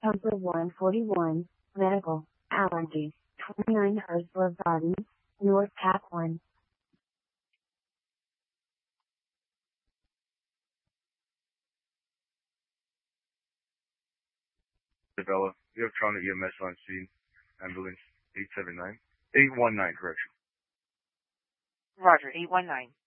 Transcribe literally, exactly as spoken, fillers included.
Number one forty-one, Medical, Allergy, twenty-nine Herzberg Gardens, North Cap one. Isabella, you have Toronto E M S on scene. Ambulance eight seven nine. eight one nine, correction. Roger, eight one nine.